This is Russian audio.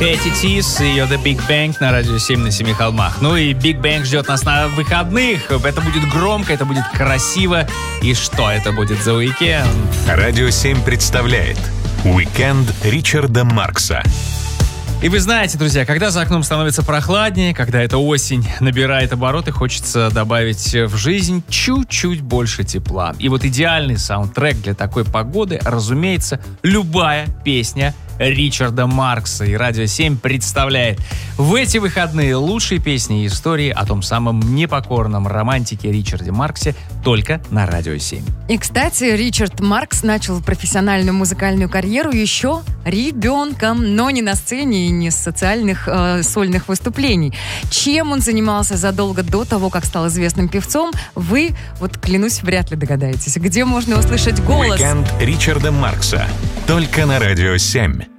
Петти Тис и ее The Big Bang на радио 7 на Семи холмах. Ну и Big Bang ждет нас на выходных. Это будет громко, это будет красиво. И что это будет за уикенд? Радио 7 представляет Уикенд Ричарда Маркса. И вы знаете, друзья, когда за окном становится прохладнее, когда эта осень набирает обороты, хочется добавить в жизнь чуть-чуть больше тепла. И вот идеальный саундтрек для такой погоды, разумеется, любая песня Ричарда Маркса. И Радио 7 представляет в эти выходные лучшие песни и истории о том самом непокорном романтике Ричарде Марксе только на Радио 7. И, кстати, Ричард Маркс начал профессиональную музыкальную карьеру еще ребенком, но не на сцене и не с социальных сольных выступлений. Чем он занимался задолго до того, как стал известным певцом, вы, вот клянусь, вряд ли догадаетесь. Где можно услышать голос? Уикенд Ричарда Маркса. Только на Радио 7.